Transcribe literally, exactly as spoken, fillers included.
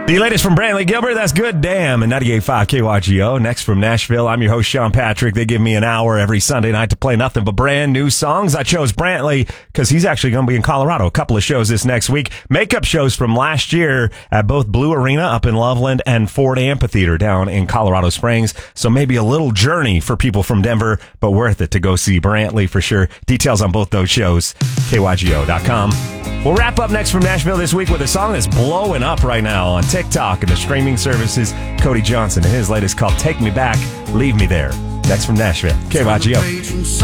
The latest from Brantley Gilbert, that's Good Damn, and ninety-eight point five K Y G O. Next from Nashville, I'm your host, Sean Patrick. They give me an hour every Sunday night to play nothing but brand new songs. I chose Brantley because he's actually going to be in Colorado. A couple of shows this next week. Makeup shows from last year at both Blue Arena up in Loveland and Ford Amphitheater down in Colorado Springs. So maybe a little journey for people from Denver, but worth it to go see Brantley for sure. Details on both those shows, K Y G O dot com. We'll wrap up next from Nashville this week with a song that's blowing up right now on TikTok and the streaming services. Cody Johnson and his latest called Take Me Back, Leave Me There. Next from Nashville, K Y G O.